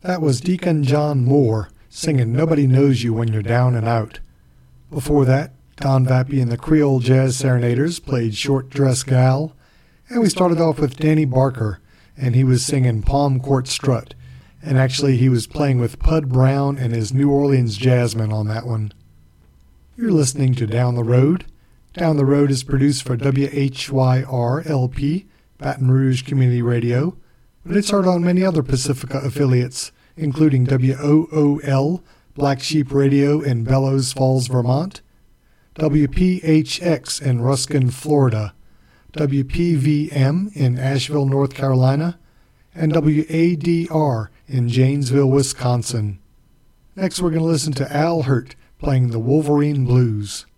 That was Deacon John Moore singing Nobody Knows You When You're Down and Out. Before that, Don Vappy and the Creole Jazz Serenaders played Short Dress Gal, and we started off with Danny Barker, and he was singing Palm Court Strut, and actually he was playing with Pud Brown and his New Orleans Jazzmen on that one. You're listening to Down the Road. Down the Road is produced for WHYR-LP, Baton Rouge Community Radio, but it's heard on many other Pacifica affiliates, including WOOL, Black Sheep Radio in Bellows Falls, Vermont, WPHX in Ruskin, Florida, WPVM in Asheville, North Carolina, and WADR in Janesville, Wisconsin. Next we're going to listen to Al Hirt playing the Wolverine Blues.